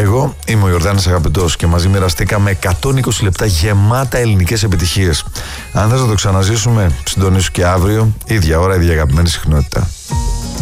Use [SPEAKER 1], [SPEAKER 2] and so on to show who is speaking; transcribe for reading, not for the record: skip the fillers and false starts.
[SPEAKER 1] Εγώ είμαι ο Ιορδάνης Αγαπητός και μαζί μοιραστήκαμε 120 λεπτά γεμάτα ελληνικές επιτυχίες. Αν θες να το ξαναζήσουμε, συντονίσου και αύριο, ίδια ώρα, ίδια αγαπημένη συχνότητα.